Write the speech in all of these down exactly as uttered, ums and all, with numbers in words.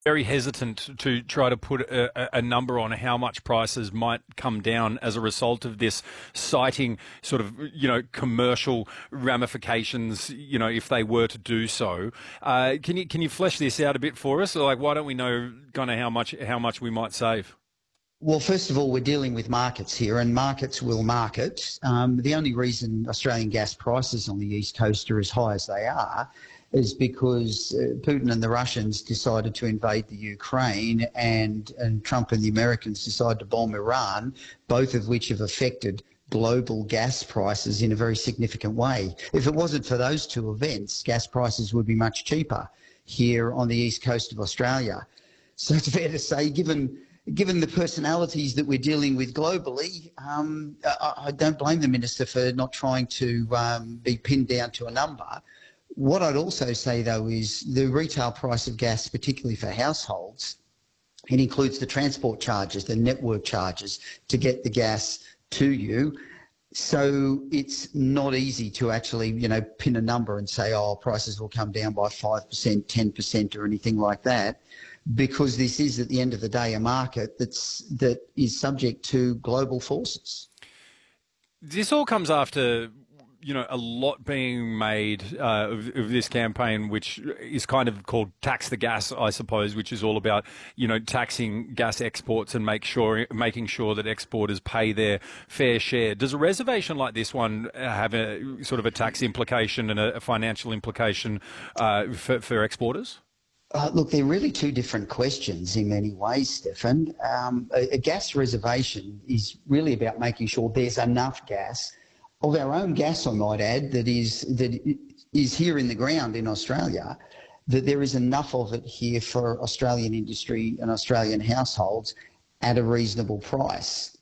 very hesitant to try to put a, a number on how much prices might come down as a result of this, citing sort of, you know, commercial ramifications, you know, if they were to do so. Uh, can you can you flesh this out a bit for us? Like, why don't we know kind of how much how much we might save? Well, first of all, we're dealing with markets here, and markets will market. Um, the only reason Australian gas prices on the East Coast are as high as they are is because uh, Putin and the Russians decided to invade the Ukraine, and, and Trump and the Americans decided to bomb Iran, both of which have affected global gas prices in a very significant way. If it wasn't for those two events, gas prices would be much cheaper here on the east coast of Australia. So it's fair to say, given given the personalities that we're dealing with globally, um, I, I don't blame the Minister for not trying to um, be pinned down to a number. What I'd also say, though, is the retail price of gas, particularly for households, it includes the transport charges, the network charges to get the gas to you. So it's not easy to actually, you know, pin a number and say, oh, prices will come down by five percent, ten percent or anything like that, because this is, at the end of the day, a market that's that is subject to global forces. This all comes after, you know, a lot being made uh, of, of this campaign, which is kind of called Tax the Gas, I suppose, which is all about, you know, taxing gas exports and make sure, making sure that exporters pay their fair share. Does a reservation like this one have a sort of a tax implication and a, a financial implication uh, for, for exporters? Uh, look, they're really two different questions in many ways, Stefan. Um, a, a gas reservation is really about making sure there's enough gas, of our own gas, I might add, that is that is here in the ground in Australia, that there is enough of it here for Australian industry and Australian households at a reasonable price.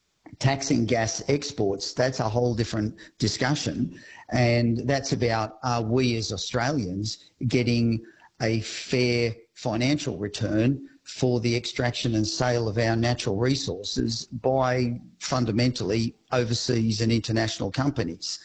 Taxing gas exports, that's a whole different discussion, and that's about, are we as Australians getting a fair financial return for the extraction and sale of our natural resources by fundamentally overseas and international companies.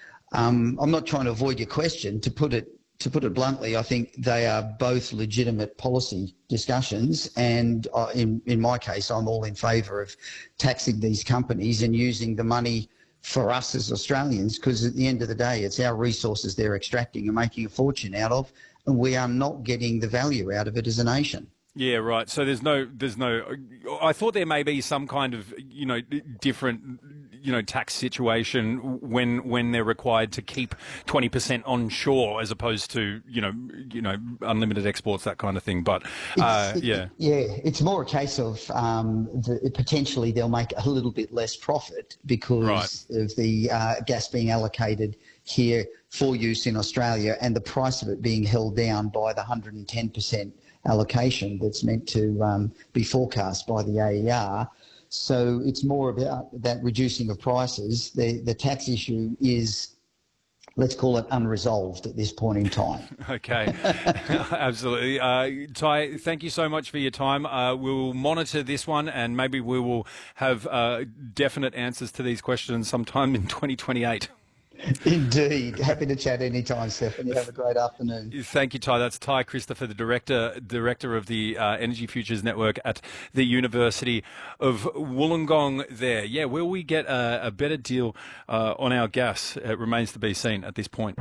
Um, I'm not trying to avoid your question. To put it to put it bluntly, I think they are both legitimate policy discussions, and uh, in in my case, I'm all in favour of taxing these companies and using the money for us as Australians, because at the end of the day, it's our resources they're extracting and making a fortune out of, and we are not getting the value out of it as a nation. Yeah, right. So there's no, there's no. I thought there may be some kind of, you know, different, you know, tax situation when when they're required to keep twenty percent onshore as opposed to, you know, you know, unlimited exports, that kind of thing. But uh, yeah, yeah, it's more a case of um, the, potentially they'll make a little bit less profit because right. of the uh, gas being allocated here for use in Australia and the price of it being held down by the one hundred ten percent allocation that's meant to um, be forecast by the A E R. So it's more about that reducing of prices. The, the tax issue is, let's call it, unresolved at this point in time. Okay, absolutely. Uh, Ty, thank you so much for your time. Uh, we'll monitor this one and maybe we will have uh, definite answers to these questions sometime in twenty twenty-eight. Indeed. Happy to chat anytime, Stefan. You have a great afternoon. Thank you, Ty. That's Ty Christopher, the director director of the uh, Energy Futures Network at the University of Wollongong there. Yeah, will we get a, a better deal uh, on our gas? It remains to be seen at this point.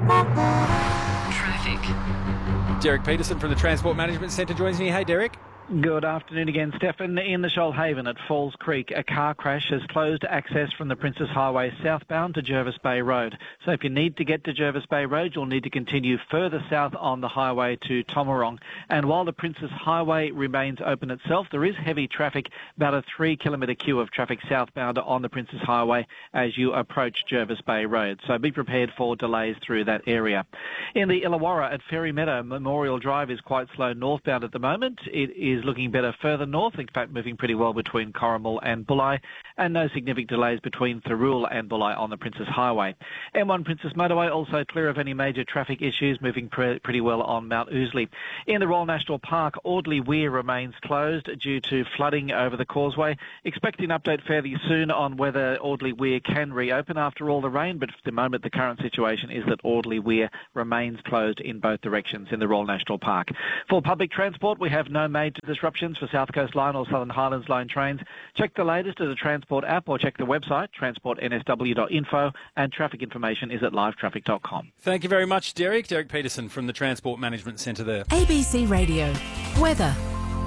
Traffic. Derek Peterson from the Transport Management Centre joins me. Hey, Derek. Good afternoon again, Stefan. In the Shoalhaven at Falls Creek, a car crash has closed access from the Princes Highway southbound to Jervis Bay Road. So if you need to get to Jervis Bay Road, you'll need to continue further south on the highway to Tomarong. And while the Princes Highway remains open itself, there is heavy traffic, about a three kilometre queue of traffic southbound on the Princes Highway as you approach Jervis Bay Road. So be prepared for delays through that area. In the Illawarra at Ferry Meadow, Memorial Drive is quite slow northbound at the moment. It is is looking better further north, in fact moving pretty well between Corrimal and Bulli, and no significant delays between Thirroul and Bulli on the Princes Highway. M one Princes Motorway also clear of any major traffic issues, moving pre- pretty well on Mount Ousley. In the Royal National Park, Audley Weir remains closed due to flooding over the causeway. Expect an update fairly soon on whether Audley Weir can reopen after all the rain, but for the moment the current situation is that Audley Weir remains closed in both directions in the Royal National Park. For public transport, we have no major disruptions for South Coast Line or Southern Highlands Line trains. Check the latest at the Transport app or check the website, transport n s w dot info, and traffic information is at live traffic dot com. Thank you very much, Derek. Derek Peterson from the Transport Management Centre there. A B C Radio. Weather.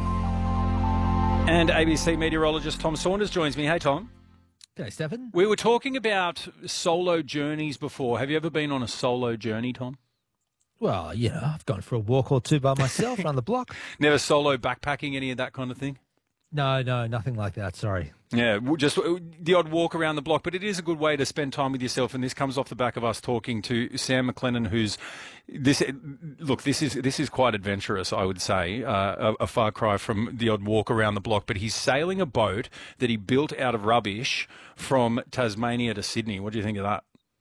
And A B C meteorologist Tom Saunders joins me. Hey, Tom. G'day, Stephen. We were talking about solo journeys before. Have you ever been on a solo journey, Tom? Well, you know, I've gone for a walk or two by myself around the block. Never solo backpacking, any of that kind of thing? No, no, nothing like that. Sorry. Yeah, just the odd walk around the block, but it is a good way to spend time with yourself. And this comes off the back of us talking to Sam McLennan, who's this. Look, this is this is quite adventurous, I would say, uh, a, a far cry from the odd walk around the block. But he's sailing a boat that he built out of rubbish from Tasmania to Sydney. What do you think of that?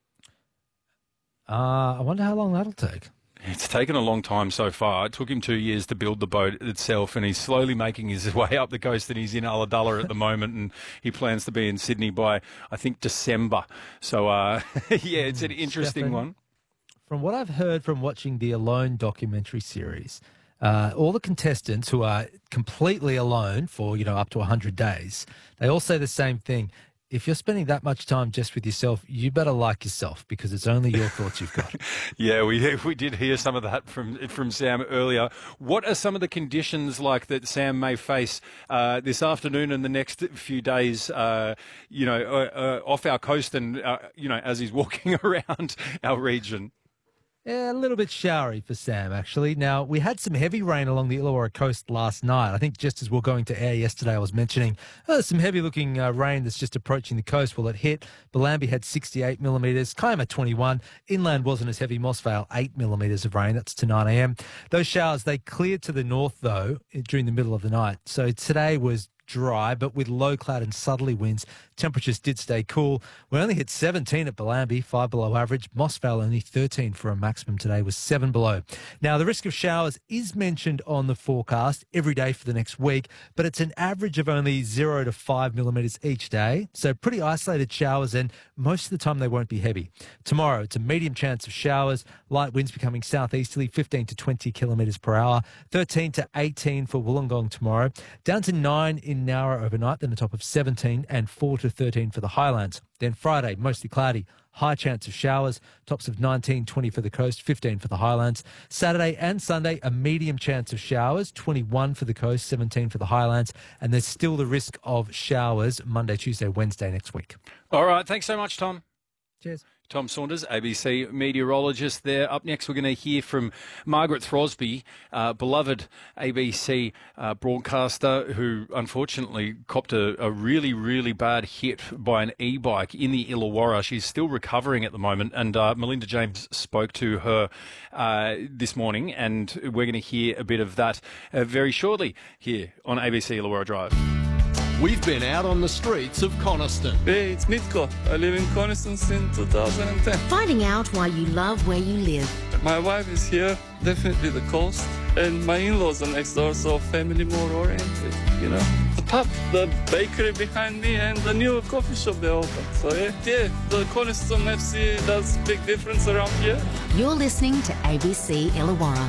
Uh, I wonder how long that'll take. It's taken a long time so far. It took him two years to build the boat itself, and he's slowly making his way up the coast, and he's in Ulladulla at the moment, and he plans to be in Sydney by, I think, December. So, uh, yeah, it's an interesting Stephen, one. From what I've heard from watching the Alone documentary series, uh, all the contestants who are completely alone for, you know, up to one hundred days, they all say the same thing. If you're spending that much time just with yourself, you better like yourself because it's only your thoughts you've got. Yeah, we we did hear some of that from from Sam earlier. What are some of the conditions like that Sam may face uh, this afternoon and the next few days, uh, you know, uh, uh, off our coast and, uh, you know, as he's walking around our region? Yeah, a little bit showery for Sam, actually. Now, we had some heavy rain along the Illawarra coast last night. I think just as we were going to air yesterday, I was mentioning uh, some heavy-looking uh, rain that's just approaching the coast. Well, it hit. Bellambi had sixty-eight millimetres, Kiama twenty-one. Inland wasn't as heavy. Mossvale, eight millimetres of rain. That's to nine a m. Those showers, they cleared to the north, though, during the middle of the night. So today was dry, but with low cloud and southerly winds, temperatures did stay cool. We only hit seventeen at Bellambi, five below average. Mossvale only thirteen for a maximum today, was seven below. Now, the risk of showers is mentioned on the forecast every day for the next week, but it's an average of only zero to five millimetres each day. So pretty isolated showers, and most of the time they won't be heavy. Tomorrow, it's a medium chance of showers, light winds becoming southeasterly, fifteen to twenty kilometres per hour, thirteen to eighteen for Wollongong tomorrow, down to nine in Nowra overnight, then a top of seventeen, and four to thirteen for the Highlands. Then Friday, mostly cloudy, high chance of showers, tops of nineteen, twenty for the coast, fifteen for the Highlands. Saturday and Sunday, a medium chance of showers, twenty-one for the coast, seventeen for the Highlands, and there's still the risk of showers Monday, Tuesday, Wednesday next week. All right, thanks so much, Tom. Cheers. Tom Saunders, A B C meteorologist there. Up next, we're going to hear from Margaret Throsby, uh, beloved A B C uh, broadcaster who unfortunately copped a, a really, really bad hit by an e-bike in the Illawarra. She's still recovering at the moment, and uh, Melinda James spoke to her uh, this morning, and we're going to hear a bit of that uh, very shortly here on A B C Illawarra Drive. We've been out on the streets of Coniston. Hey, it's Mitko. I live in Coniston since two thousand ten. Finding out why you love where you live. My wife is here, definitely the coast, and my in-laws are next door, so family more oriented, you know. The pub, the bakery behind me, and the new coffee shop they opened. So yeah, yeah, the Coniston F C does big difference around here. You're listening to A B C Illawarra.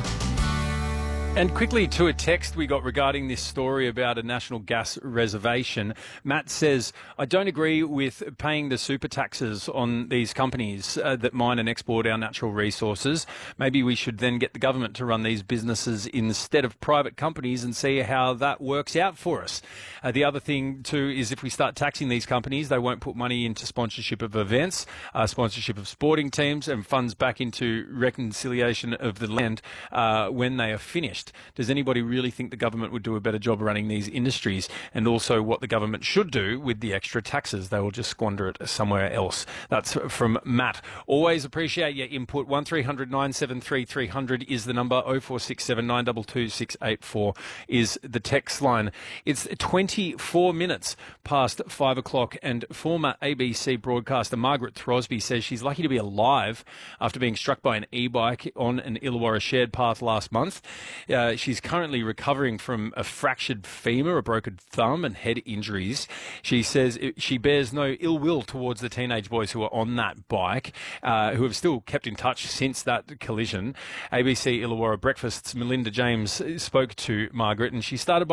And quickly to a text we got regarding this story about a national gas reservation. Matt says, I don't agree with paying the super taxes on these companies uh, that mine and export our natural resources. Maybe we should then get the government to run these businesses instead of private companies and see how that works out for us. Uh, the other thing too is if we start taxing these companies, they won't put money into sponsorship of events, uh, sponsorship of sporting teams, and funds back into reconciliation of the land uh, when they are finished. asked, does anybody really think the government would do a better job running these industries, and also what the government should do with the extra taxes? They will just squander it somewhere else. That's from Matt. Always appreciate your input. one three hundred nine seven three three hundred is the number. oh four six seven nine two two six eight four is the text line. It's twenty-four minutes past five o'clock, and former A B C broadcaster Margaret Throsby says she's lucky to be alive after being struck by an e-bike on an Illawarra shared path last month. Uh, she's currently recovering from a fractured femur, a broken thumb, and head injuries. She says it, she bears no ill will towards the teenage boys who are on that bike, uh, who have still kept in touch since that collision. A B C Illawarra Breakfast's Melinda James spoke to Margaret, and she started by